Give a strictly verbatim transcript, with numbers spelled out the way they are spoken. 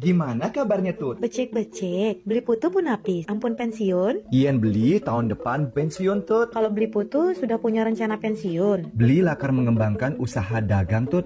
Gimana kabarnya Tut? Becek-becek, beli putu pun habis. Ampun pensiun? Ian beli tahun depan pensiun Tut. Kalau beli putu sudah punya rencana pensiun? Beli lakar mengembangkan usaha dagang Tut.